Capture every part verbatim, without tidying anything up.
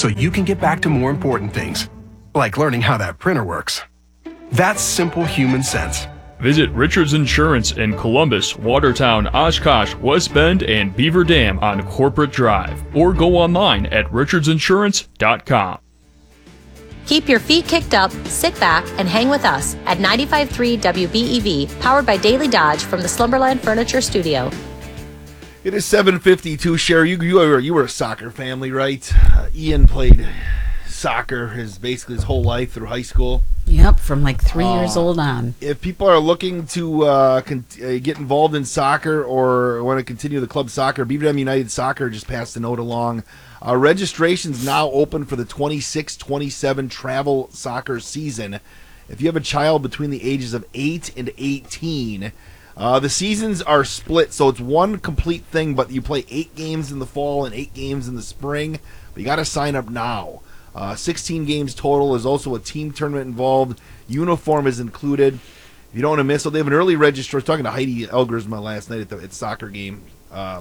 so you can get back to more important things, like learning how that printer works. That's simple human sense. Visit Richards Insurance in Columbus, Watertown, Oshkosh, West Bend, and Beaver Dam on Corporate Drive, or go online at richards insurance dot com. Keep your feet kicked up, sit back, and hang with us at ninety-five point three W B E V, powered by Daily Dodge from the Slumberland Furniture Studio. It is seven fifty-two. Sherry, you, you, were, you were a soccer family, right? Uh, Ian played soccer his basically his whole life through high school. Yep, from like three uh, years old on. If people are looking to uh, con- uh, get involved in soccer or want to continue the club soccer, Beaver Dam United Soccer just passed a note along. Uh, registration's now open for the twenty-six twenty-seven travel soccer season. If you have a child between the ages of eight and eighteen, uh, the seasons are split, so it's one complete thing, but you play eight games in the fall and eight games in the spring. But you got to sign up now. Uh, sixteen games total. There's also a team tournament involved. Uniform is included. If you don't want to miss, so they have an early registration. I was talking to Heidi Elgersma last night at the, at the soccer game, uh,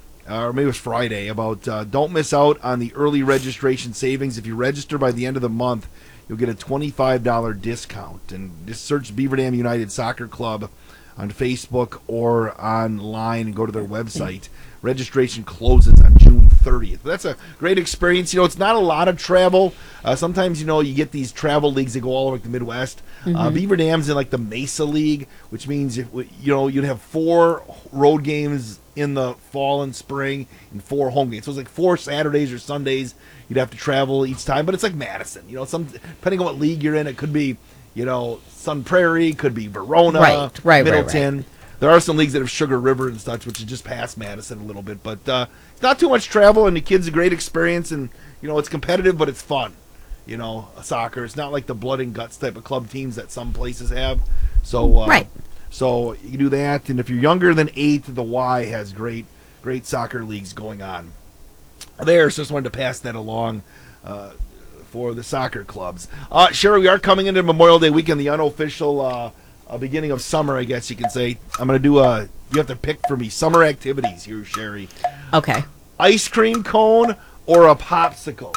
or maybe it was Friday, about uh, don't miss out on the early registration savings. If you register by the end of the month, you'll get a twenty-five dollars discount. And just search Beaver Dam United Soccer Club on Facebook or online and go to their website. Registration closes on June thirtieth. That's a great experience. You know, it's not a lot of travel. Uh, sometimes, you know, you get these travel leagues that go all over the Midwest. Mm-hmm. Uh, Beaver Dam's in like the Mesa League, which means, if, you know, you'd have four road games in the fall and spring and four home games. So it's like four Saturdays or Sundays you'd have to travel each time. But it's like Madison. You know, some depending on what league you're in, it could be, you know, Sun Prairie, could be Verona, right, right, Middleton. Right, right. There are some leagues that have Sugar River and such, which is just past Madison a little bit. But uh, it's not too much travel, and the kids a great experience. And, you know, it's competitive, but it's fun. You know, soccer. It's not like the blood and guts type of club teams that some places have. So, uh, right. So you can do that. And if you're younger than eight, the Y has great, great soccer leagues going on there. So just wanted to pass that along uh, for the soccer clubs. Uh, Sherry, we are coming into Memorial Day weekend, the unofficial uh Uh, beginning of summer, I guess you can say. I'm going to do a, you have to pick for me, summer activities here, Sherry. Okay. Ice cream cone or a popsicle?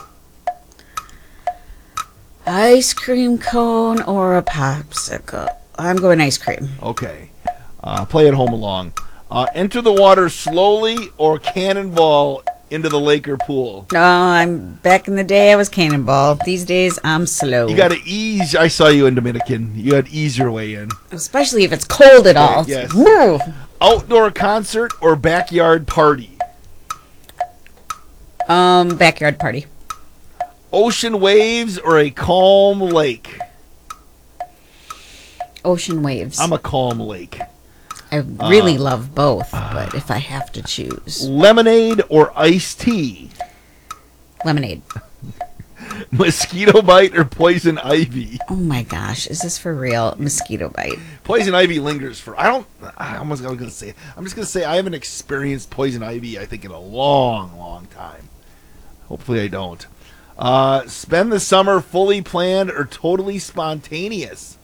Ice cream cone or a popsicle? I'm going ice cream. Okay. Uh, play at home along. Uh, enter the water slowly or cannonball into the lake or pool? No, I'm back in the day I was cannonball. These days I'm slow. You got to ease. I saw you in Dominican. You had to ease your way in. Especially if it's cold at all. Yes. Woo. Outdoor concert or backyard party? Um, backyard party. Ocean waves or a calm lake? Ocean waves. I'm a calm lake. I really uh, love both, but if I have to choose. Lemonade or iced tea? Lemonade. Mosquito bite or poison ivy? Oh my gosh, is this for real? Mosquito bite. Poison ivy lingers for, I don't, I almost I was going to say, I'm just going to say I haven't experienced poison ivy, I think, in a long, long time. Hopefully I don't. Uh, spend the summer fully planned or totally spontaneous?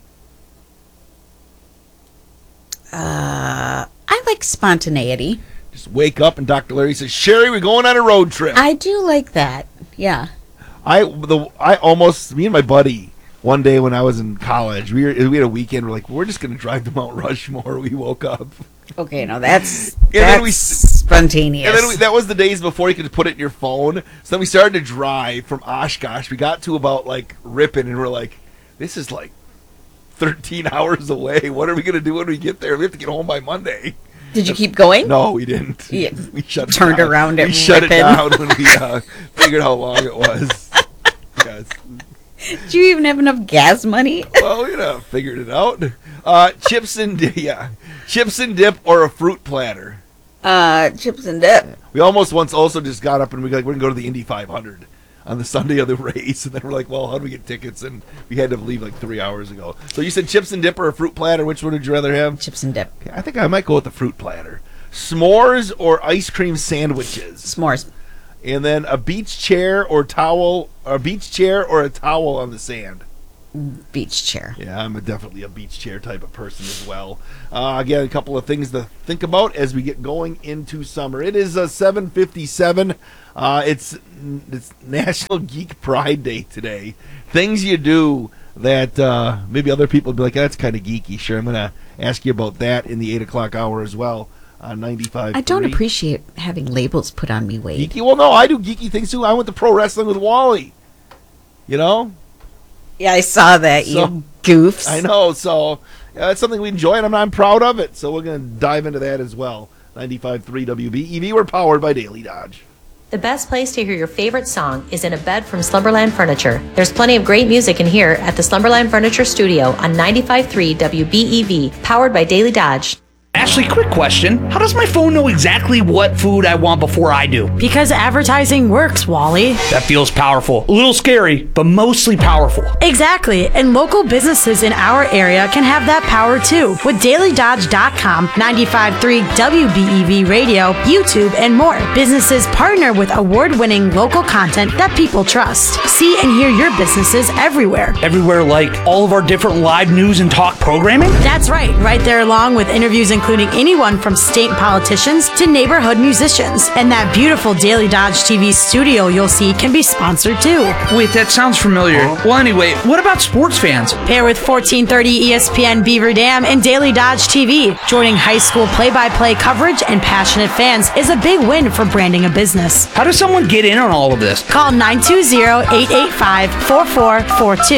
Uh, I like spontaneity. Just wake up and Doctor Larry says, Sherry, we're going on a road trip. I do like that. Yeah. I the I almost, me and my buddy, one day when I was in college, we were, we had a weekend, we're like, we're just going to drive to Mount Rushmore. We woke up. Okay, no, that's, and that's then we, spontaneous. And then we, that was the days before you could put it in your phone. So then we started to drive from Oshkosh. We got to about, like, Ripon, and we're like, this is like thirteen hours away. What are we going to do when we get there? We have to get home by Monday. Did you keep going? No, we didn't. Yeah. We shut it Turned down. around at We shut it Ripon. down when we uh, figured how long it was. Yes. Do you even have enough gas money? Well, you know, figured it out. Uh, chips and di- yeah, chips and dip or a fruit platter. Uh, chips and dip. We almost once also just got up and we like we're gonna go to the Indy five hundred on the Sunday of the race, and then we're like, well, how do we get tickets? And we had to leave like three hours ago. So you said chips and dip or a fruit platter. Which one would you rather have? Chips and dip. Okay, I think I might go with the fruit platter. S'mores or ice cream sandwiches. S'mores. And then a beach chair or towel, or a beach chair or a towel on the sand. beach chair. Yeah, I'm a, definitely a beach chair type of person as well. Uh, again, a couple of things to think about as we get going into summer. It is uh, seven fifty-seven. Uh, it's it's National Geek Pride Day today. Things you do that uh, maybe other people would be like, that's kind of geeky. Sure, I'm going to ask you about that in the eight o'clock hour as well on ninety-five. I don't appreciate having labels put on me, Wade. Geeky? Well, no, I do geeky things too. I went to pro wrestling with Wally. You know? Yeah, I saw that, So- you goofs. I know, so yeah, that's something we enjoy, and I'm, I'm proud of it. So we're going to dive into that as well. ninety-five point three W B E V, we're powered by Daily Dodge. The best place to hear your favorite song is in a bed from Slumberland Furniture. There's plenty of great music in here at the Slumberland Furniture Studio on ninety-five point three W B E V, powered by Daily Dodge. Ashley, quick question. How does my phone know exactly what food I want before I do? Because advertising works, Wally. That feels powerful. A little scary, but mostly powerful. Exactly, and local businesses in our area can have that power too. With Daily Dodge dot com, ninety-five point three W B E V Radio, YouTube, and more. Businesses partner with award-winning local content that people trust. See and hear your businesses everywhere. Everywhere, like all of our different live news and talk programming? That's right, right there along with interviews including anyone from state politicians to neighborhood musicians. And that beautiful Daily Dodge T V studio you'll see can be sponsored too. Wait, that sounds familiar. Well, anyway, what about sports fans? Pair with fourteen thirty E S P N Beaver Dam and Daily Dodge T V. Joining high school play-by-play coverage and passionate fans is a big win for branding a business. How does someone get in on all of this? Call nine two zero, eight eight five, four four four two.